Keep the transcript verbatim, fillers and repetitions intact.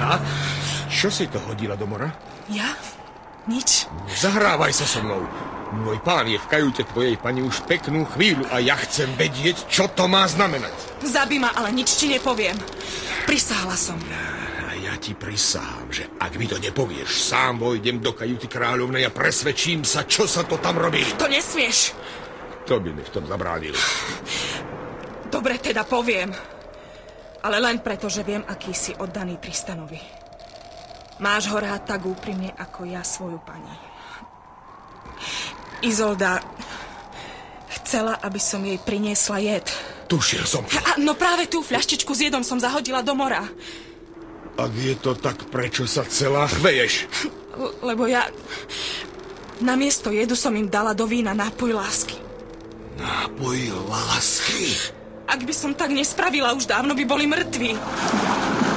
Ja? Čo si to hodila do mora? Ja? Nič. Zahrávaj sa so mnou. Môj pán je v kajute tvojej pani už peknú chvíľu a ja chcem vedieť, čo to má znamenať. Zabij ma, ale nič ti nepoviem. Prisáhla som. A ja ti prisahám, že ak mi to nepovieš, sám vojdem do kajuty kráľovnej a presvedčím sa, čo sa to tam robí. To nesmieš. To by mi v tom zabránil. Dobre, teda poviem. Ale len preto, že viem, aký si oddaný Tristanovi. Máš ho rád tak úprimne, ako ja svoju pani. Izolda chcela, aby som jej priniesla jed. Tušil som to. A, no práve tú fľaštičku s jedom som zahodila do mora. Ak je to tak, prečo sa celá chveješ? L- lebo ja... Namiesto jedu som im dala do vína nápoj lásky. Nápoj lásky? Ak by som tak nespravila, už dávno by boli mŕtvi.